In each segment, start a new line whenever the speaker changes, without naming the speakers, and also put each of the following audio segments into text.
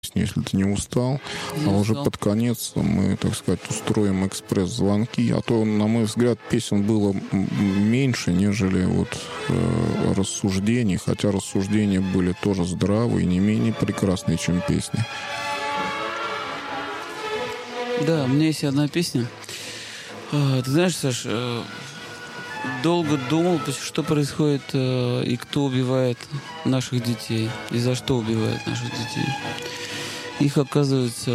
если ты не устал, уже под конец мы, так сказать, устроим экспресс-звонки, а то, на мой взгляд, песен было меньше, нежели рассуждений, хотя рассуждения были тоже здравые, не менее прекрасные, чем песни.
Да, у меня есть одна песня. Ты знаешь, Саш, долго думал, что происходит и кто убивает наших детей, и за что убивает наших детей. Их, оказывается,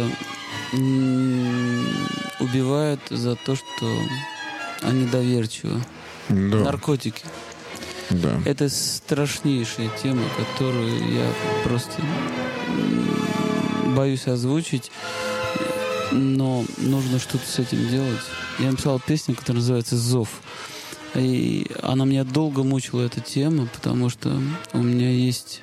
убивают за то, что они доверчивы.
Да.
Наркотики.
Да.
Это страшнейшая тема, которую я просто боюсь озвучить, но нужно что-то с этим делать. Я написал песню, которая называется «Зов». И она меня долго мучила, эта тема, потому что у меня есть,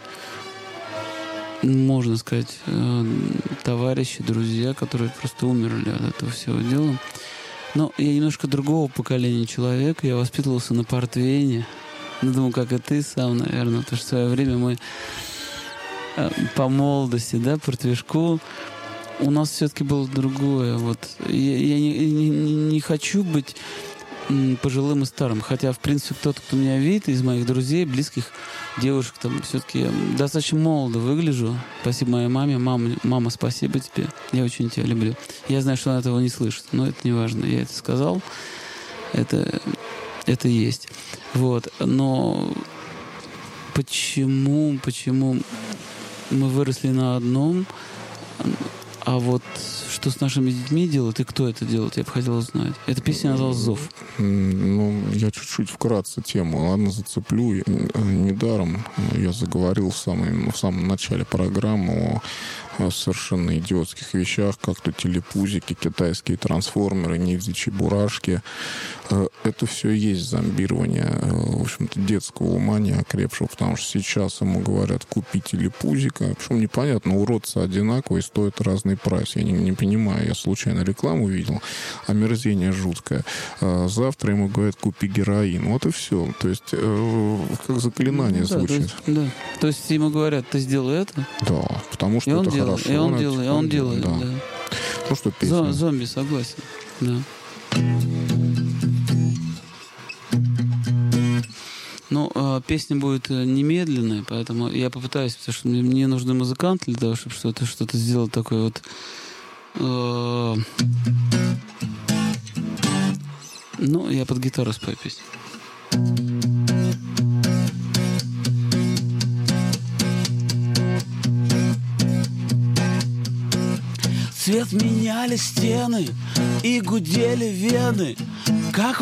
можно сказать, товарищи, друзья, которые просто умерли от этого всего дела. Но я немножко другого поколения человек. Я воспитывался на портвейне. Думаю, как и ты сам, наверное. Потому что в свое время мы по молодости, да, портвишку, у нас все-таки было другое. Вот. Я не хочу быть пожилым и старым. Хотя, в принципе, кто-то, кто меня видит, из моих друзей, близких девушек, там, все-таки я достаточно молодо выгляжу. Спасибо моей маме. Мама, спасибо тебе. Я очень тебя люблю. Я знаю, что она этого не слышит, но это не важно. Я это сказал. Это есть. Вот. Но почему мы выросли на одном, а вот что с нашими детьми делают и кто это делает, я бы хотел узнать. Эта песня называлась «Зов».
Ну, я чуть-чуть вкратце тему, ладно, зацеплю. Недаром я заговорил в самом начале программы о совершенно идиотских вещах, как то телепузики, китайские трансформеры, ниндзя-чебурашки. Это все и есть зомбирование, в общем-то, детского ума неокрепшего, потому что сейчас ему говорят, купи телепузика. Причем непонятно, уродцы одинаковые, стоят разный прайс. Я не понимаю, я случайно рекламу видел, омерзение жуткое. Завтра ему говорят, купи героин. Вот и все. То есть, как заклинание звучит.
То есть ему говорят, ты сделай это?
Да, потому что это хорошо.
И он делает, да.
Ну что, песня?
Зомби, согласен, да. Ну, песня будет немедленная, поэтому я попытаюсь, потому что мне нужны музыканты для того, чтобы что-то сделать такое вот. Ну, я под гитару спою песню. Цвет меняли стены и гудели вены, как